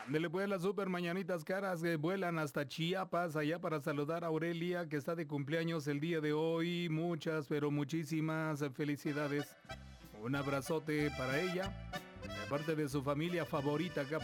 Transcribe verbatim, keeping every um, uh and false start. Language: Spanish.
Ándele pues, las super mañanitas caras que vuelan hasta Chiapas, allá para saludar a Aurelia, que está de cumpleaños el día de hoy. Muchas, pero muchísimas felicidades. Un abrazote para ella, de parte de su familia favorita acá.